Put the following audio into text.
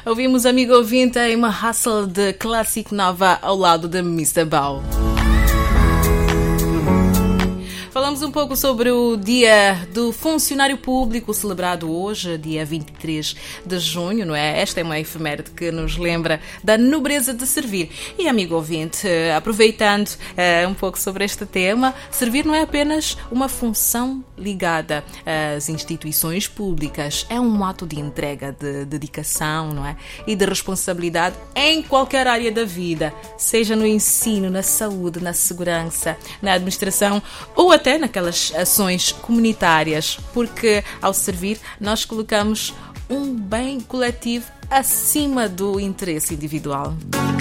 Ouvimos Amigo Ouvinte em uma hustle de Clássico Nova ao lado de Mr. Bao. Falamos um pouco sobre o Dia do Funcionário Público, celebrado hoje, dia 23 de junho, não é? Esta é uma efeméride que nos lembra da nobreza de servir. E, amigo ouvinte, aproveitando um pouco sobre este tema, servir não é apenas uma função ligada às instituições públicas, é um ato de entrega, de dedicação, não é? E de responsabilidade em qualquer área da vida, seja no ensino, na saúde, na segurança, na administração ou até naquelas ações comunitárias, porque ao servir nós colocamos um bem coletivo acima do interesse individual.